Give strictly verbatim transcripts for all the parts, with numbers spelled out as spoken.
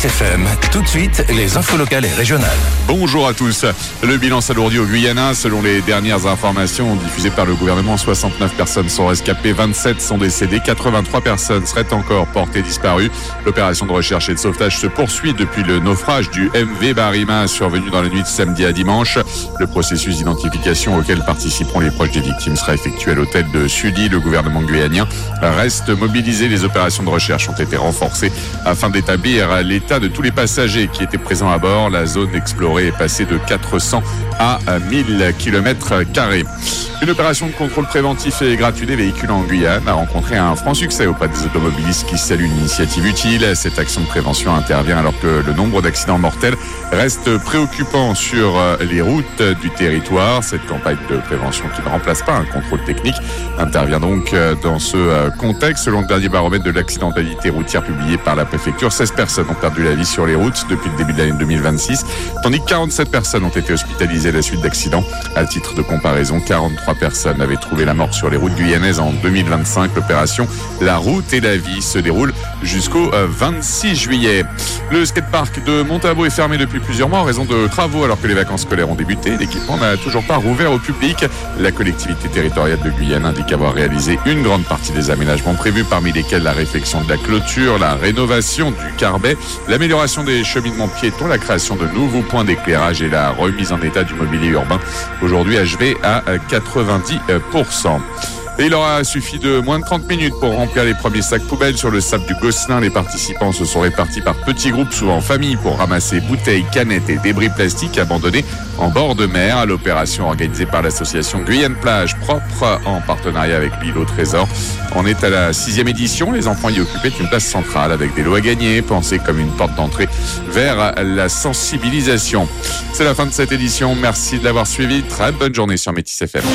F M, tout de suite, les infos locales et régionales. Bonjour à tous. Le bilan s'alourdit au Guyana. Selon les dernières informations diffusées par le gouvernement, soixante-neuf personnes sont rescapées, vingt-sept sont décédées, quatre-vingt-trois personnes seraient encore portées disparues. L'opération de recherche et de sauvetage se poursuit depuis le naufrage du M V Barima survenu dans la nuit de samedi à dimanche. Le processus d'identification auquel participeront les proches des victimes sera effectué à l'hôtel de Sully. Le gouvernement guyanien reste mobilisé. Les opérations de recherche ont été renforcées afin d'établir l'état de tous les passagers qui étaient présents à bord. La zone explorée est passée de quatre cents à mille kilomètres carrés. Une opération de contrôle préventif et gratuit des véhicules en Guyane a rencontré un franc succès auprès des automobilistes qui saluent une initiative utile. Cette action de prévention intervient alors que le nombre d'accidents mortels reste préoccupant sur les routes du territoire. Cette campagne de prévention, qui ne remplace pas un contrôle technique, intervient donc dans ce contexte. Selon le dernier baromètre de l'accidentalité routière publié par la préfecture, seize personnes ont perdu la vie sur les routes depuis le début de l'année deux mille vingt-six, tandis que quarante-sept personnes ont été hospitalisées à la suite d'accidents. À titre de comparaison, quarante-trois personnes avaient trouvé la mort sur les routes guyanaises en deux mille vingt-cinq. L'opération La route et la vie se déroule jusqu'au vingt-six juillet. Le skatepark de Montalvo est fermé depuis plusieurs mois en raison de travaux alors que les vacances scolaires ont débuté. L'équipement n'a toujours pas rouvert au public. La collectivité territoriale de Guyane indique avoir réalisé une grande partie des aménagements prévus, parmi lesquels la réfection de la clôture, la rénovation du carbet, l'amélioration des cheminements piétons, la création de nouveaux points d'éclairage et la remise en état du mobilier urbain, aujourd'hui achevé à quatre-vingt-dix pour cent. Et il aura suffi de moins de trente minutes pour remplir les premiers sacs poubelles sur le sable du Gosselin. Les participants se sont répartis par petits groupes, souvent en famille, pour ramasser bouteilles, canettes et débris plastiques abandonnés en bord de mer. L'opération organisée par l'association Guyane Plage Propre en partenariat avec l'île au Trésor en est à la sixième édition. Les enfants y occupaient une place centrale avec des lots à gagner, pensés comme une porte d'entrée vers la sensibilisation. C'est la fin de cette édition. Merci de l'avoir suivi. Très bonne journée sur Métis F M.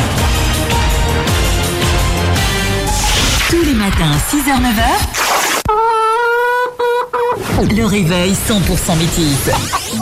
Tous les matins, six heures neuf heures, le réveil cent pour cent Métis.